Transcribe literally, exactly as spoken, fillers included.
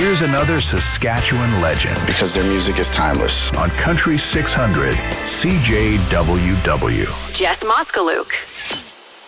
Here's another Saskatchewan legend. Because their music is timeless. On Country six hundred, C J W W. Jess Moskalook.